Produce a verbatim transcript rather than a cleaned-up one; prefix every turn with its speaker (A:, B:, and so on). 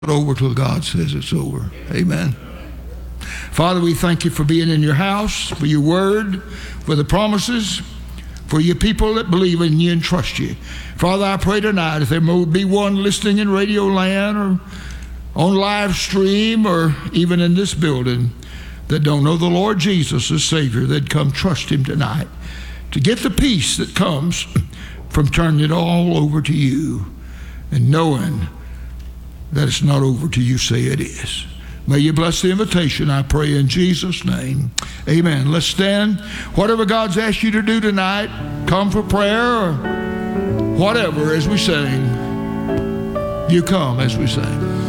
A: over till God says it's over. Amen. Father, we thank you for being in your house, for your word, for the promises, for your people that believe in you and trust you. Father, I pray tonight if there may be one listening in Radio Land or on live stream or even in this building that don't know the Lord Jesus as Savior, they'd come trust him tonight to get the peace that comes from turning it all over to you and knowing that it's not over till you say it is. May you bless the invitation, I pray in Jesus' name. Amen. Let's stand. Whatever God's asked you to do tonight, come for prayer or whatever as we sing. You come as we sing.